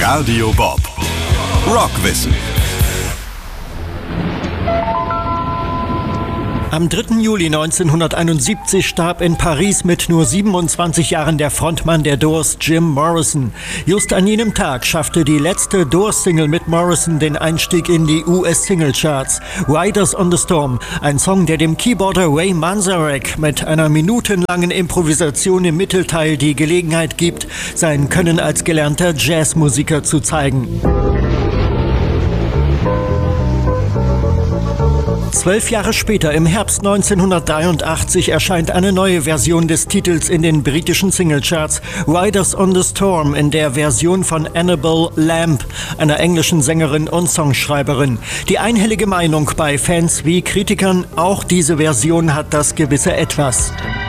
Radio Bob. Rockwissen. Am 3. Juli 1971 starb in Paris mit nur 27 Jahren der Frontmann der Doors, Jim Morrison. Just an jenem Tag schaffte die letzte Doors-Single mit Morrison den Einstieg in die US-Single-Charts. Riders on the Storm, ein Song, der dem Keyboarder Ray Manzarek mit einer minutenlangen Improvisation im Mittelteil die Gelegenheit gibt, sein Können als gelernter Jazzmusiker zu zeigen. 12 Jahre später, im Herbst 1983, erscheint eine neue Version des Titels in den britischen Singlecharts, Riders on the Storm, in der Version von Annabel Lamb, einer englischen Sängerin und Songschreiberin. Die einhellige Meinung bei Fans wie Kritikern, auch diese Version hat das gewisse Etwas.